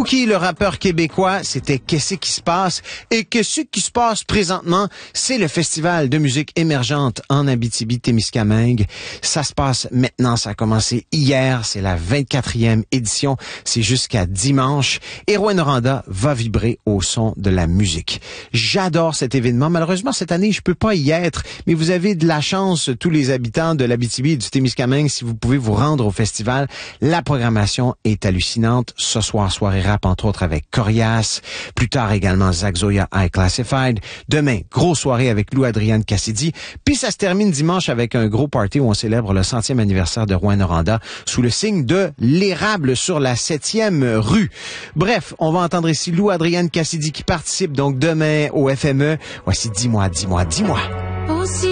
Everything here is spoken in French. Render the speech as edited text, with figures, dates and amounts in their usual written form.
Fouki, le rappeur québécois, c'était Qu'est-ce qui se passe? Et qu'est-ce qui se passe présentement? C'est le festival de musique émergente en Abitibi-Témiscamingue. Ça se passe maintenant, ça a commencé hier, c'est la 24e édition, c'est jusqu'à dimanche. Et Rouyn-Noranda va vibrer au son de la musique. J'adore cet événement. Malheureusement, cette année, je peux pas y être, mais vous avez de la chance, tous les habitants de l'Abitibi et du Témiscamingue, si vous pouvez vous rendre au festival. La programmation est hallucinante. Ce soir, soirée rap, entre autres, avec Corias. Plus tard, également, Zach Zoya, High Classified. Demain, grosse soirée avec Lou Adrienne Cassidy. Puis ça se termine dimanche avec un gros party où on célèbre le 100e anniversaire de Rouyn-Noranda sous le signe de l'érable sur la 7e rue. Bref, on va entendre ici Lou Adrienne Cassidy qui participe donc demain au FME. Voici Dis-moi. Aussi